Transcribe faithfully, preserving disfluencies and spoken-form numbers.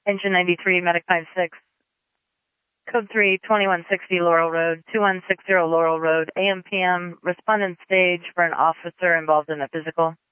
Engine ninety-three, Medic five six. Code three, twenty-one sixty Laurel Road, two one six zero Laurel Road, A M P M, respondent stage for an officer involved in a physical.